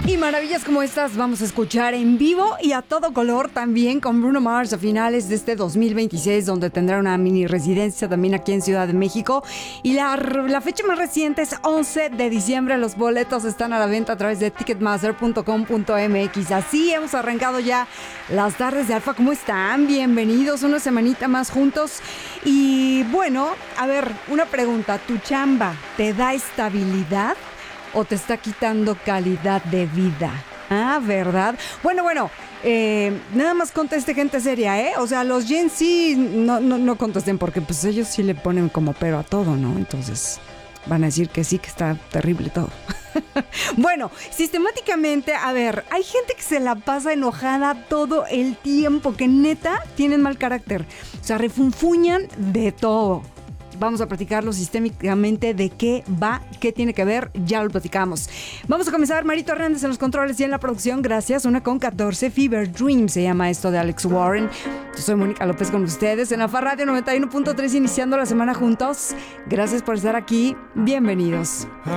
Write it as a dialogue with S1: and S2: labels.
S1: Y maravillas como estas vamos a escuchar en vivo y a todo color también con Bruno Mars a finales de este 2026, donde tendrá una mini residencia también aquí en Ciudad de México. Y la fecha más reciente es 11 de diciembre. Los boletos están a la venta a través de ticketmaster.com.mx. Así hemos arrancado ya las tardes de Alfa. ¿Cómo están? Bienvenidos una semanita más juntos. Y bueno, a ver, una pregunta. ¿Tu chamba te da estabilidad o te está quitando calidad de vida? Ah, ¿verdad? Bueno, nada más conteste gente seria, ¿eh? O sea, los Gen Z no contesten porque pues ellos sí le ponen como pero a todo, ¿no? Entonces van a decir que sí, que está terrible todo. Bueno, sistemáticamente, a ver, hay gente que se la pasa enojada todo el tiempo, que neta tienen mal carácter. O sea, refunfuñan de todo. Vamos a platicarlo sistémicamente de qué va, qué tiene que ver, ya lo platicamos. Vamos a comenzar, Marito Hernández en los controles y en la producción, gracias, 1:14, Fever Dream se llama esto de Alex Warren. Yo soy Mónica López con ustedes en Alfa Radio 91.3, iniciando la semana juntos. Gracias por estar aquí, bienvenidos.